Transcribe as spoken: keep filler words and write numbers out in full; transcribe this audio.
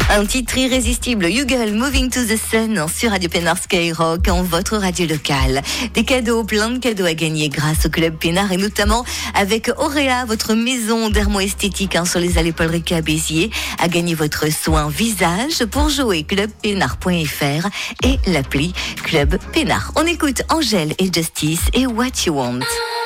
Un titre irrésistible, Huguel, Moving to the Sun sur Radio Pénard Skyrock, en votre radio locale. Des cadeaux, plein de cadeaux à gagner grâce au Club Pénard et notamment avec Auréa, votre maison dermo-esthétique hein, sur les allées Paul Ricoeur à Béziers. À gagner votre soin visage pour jouer club pénard point f r et l'appli Club Pénard. On écoute Angèle et Justice et What You Want.